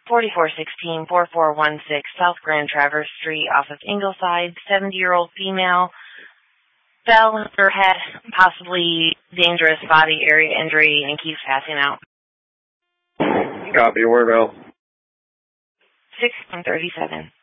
4416-4416 South Grand Traverse Street off of Ingleside. 70-year-old female. Fell, hit her head, possibly dangerous body area injury, and keeps passing out. Copy, where else? 1637.